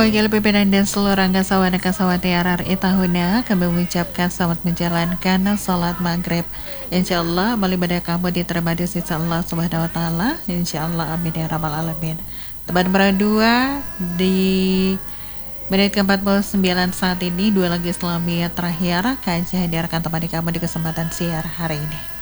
Mewakili pimpinan dan seluruh rangga sawana kasawati RRI tahunnya, kami mengucapkan selamat menjalankan salat maghrib. Insyaallah amal ibadah kamu diterima di sisi Allah Subhanahu Wa Taala. Insyaallah amin ya rabbal alamin. Teman berdua di menit ke-49 saat ini, dua lagu Islamiyah terakhir akan saya hadirkan temani kamu di kesempatan siar hari ini.